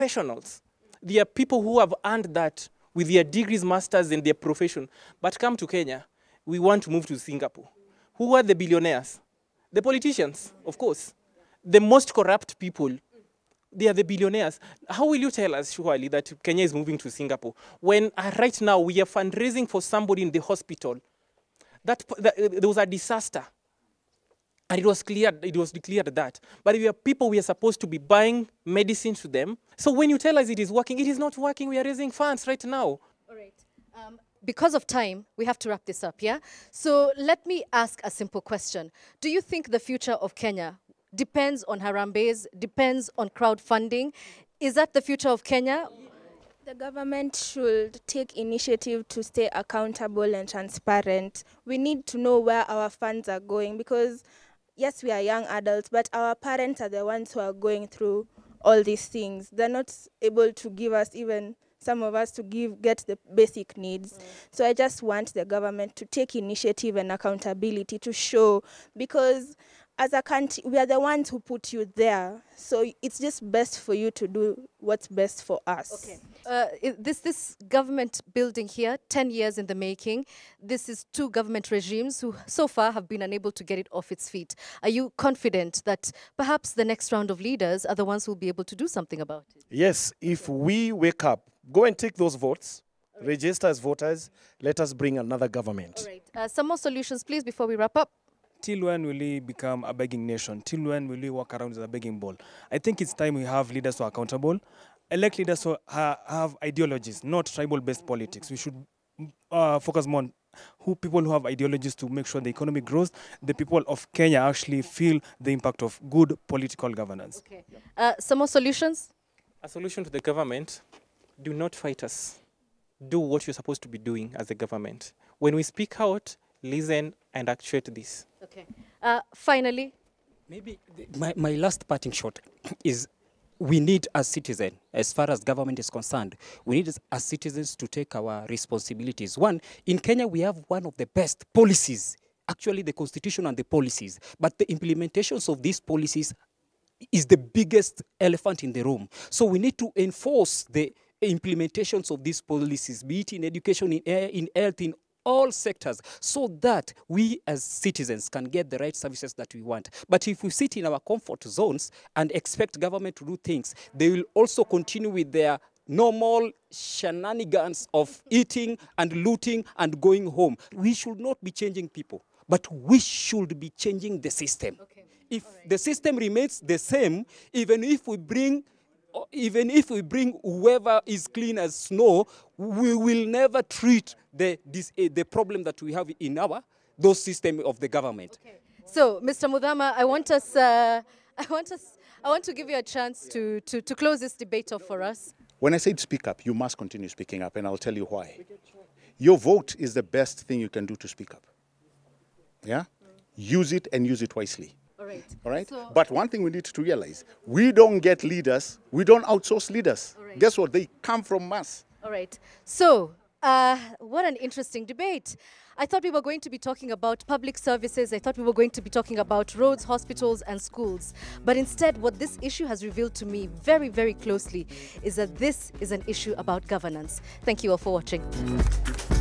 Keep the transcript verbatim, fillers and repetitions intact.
professionals. They are people who have earned that with their degrees, masters, and their profession. But come to Kenya, we want to move to Singapore. Who are the billionaires? The politicians, of course. The most corrupt people, they are the billionaires. How will you tell us, surely, that Kenya is moving to Singapore when uh, right now we are fundraising for somebody in the hospital? That, that uh, there was a disaster, and it was cleared. It was declared that. But we are people. We are supposed to be buying medicine to them. So when you tell us it is working, it is not working. We are raising funds right now. All right. Um, because of time, we have to wrap this up. Yeah. So let me ask a simple question: do you think the future of Kenya depends on Harambes, depends on crowdfunding? Is that the future of Kenya? The government should take initiative to stay accountable and transparent. We need to know where our funds are going because, yes, we are young adults, but our parents are the ones who are going through all these things. They're not able to give us, even some of us, to give get the basic needs. Mm. So I just want the government to take initiative and accountability to show, because as a country, we are the ones who put you there. So it's just best for you to do what's best for us. Okay. Uh, this this government building here, ten years in the making. This is two government regimes who so far have been unable to get it off its feet. Are you confident that perhaps the next round of leaders are the ones who will be able to do something about it? Yes, if we wake up, go and take those votes, right, register as voters, let us bring another government. All right. Uh, some more solutions, please, before we wrap up. Till when will we become a begging nation? Till when will we walk around with a begging ball? I think it's time we have leaders who are accountable. Elect leaders who ha have ideologies, not tribal-based politics. We should uh, focus more on who people who have ideologies to make sure the economy grows. The people of Kenya actually feel the impact of good political governance. Okay. Uh, some more solutions? A solution to the government: do not fight us. Do what you're supposed to be doing as a government. When we speak out, listen and actuate this. Okay. Uh, finally, maybe my, my last parting shot is we need as citizens, as far as government is concerned, we need as citizens to take our responsibilities. One, in Kenya, we have one of the best policies, actually the constitution and the policies, but the implementations of these policies is the biggest elephant in the room. So we need to enforce the implementations of these policies, be it in education, in, in health, in all sectors, so that we as citizens can get the right services that we want. But if we sit in our comfort zones and expect government to do things, they will also continue with their normal shenanigans of eating and looting and going home. We should not be changing people, but we should be changing the system. Okay. If right. the system remains the same, even if we bring Even if we bring whoever is clean as snow, we will never treat the, this, uh, the problem that we have in our, those system of the government. Okay. So, Mister Muthama, I want us, uh, I want us, I want to give you a chance to, to, to close this debate off for us. When I said speak up, you must continue speaking up, and I'll tell you why. Your vote is the best thing you can do to speak up. Yeah? Mm. Use it and use it wisely. All right. All right? So, but one thing we need to realize, we don't get leaders, we don't outsource leaders. Right. Guess what? They come from us. All right. So, uh, what an interesting debate. I thought we were going to be talking about public services. I thought we were going to be talking about roads, hospitals, and schools. But instead, what this issue has revealed to me very, very closely is that this is an issue about governance. Thank you all for watching.